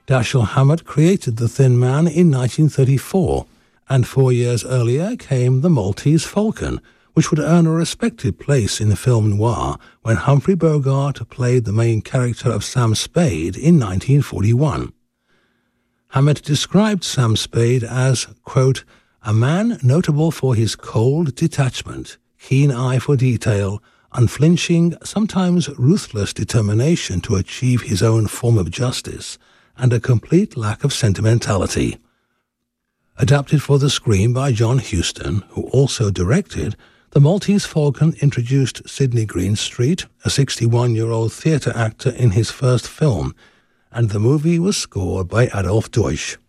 Dashiell Hammett created The Thin Man in 1934, and 4 years earlier came The Maltese Falcon, which would earn a respected place in the film noir when Humphrey Bogart played the main character of Sam Spade in 1941. Hammett described Sam Spade as, quote, "a man notable for his cold detachment, keen eye for detail, unflinching, sometimes ruthless determination to achieve his own form of justice, and a complete lack of sentimentality." Adapted for the screen by John Huston, who also directed, The Maltese Falcon introduced Sidney Greenstreet, a 61-year-old theatre actor, in his first film, and the movie was scored by Adolf Deutsch.